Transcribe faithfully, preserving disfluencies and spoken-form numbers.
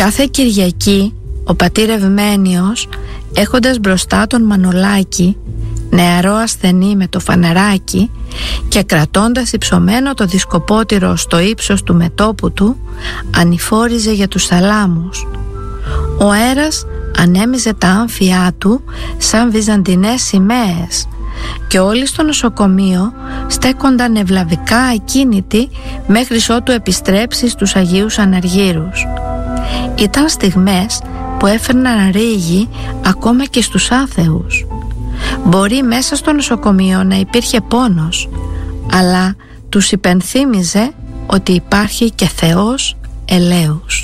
Κάθε Κυριακή ο πατήρ Ευμένιος, έχοντας μπροστά τον Μανολάκη, νεαρό ασθενή με το φαναράκι, και κρατώντας υψωμένο το δισκοπότηρο στο ύψος του μετώπου του, ανηφόριζε για τους θαλάμους. Ο αέρας ανέμιζε τα άμφια του σαν βυζαντινές σημαίες και όλοι στο νοσοκομείο στέκονταν ευλαβικά ακίνητοι μέχρι ότου επιστρέψει στους Αγίους Αναργύρους. Ήταν στιγμές που έφερναν ρίγη ακόμα και στους άθεους. Μπορεί μέσα στο νοσοκομείο να υπήρχε πόνος, αλλά τους υπενθύμιζε ότι υπάρχει και Θεός ελέους.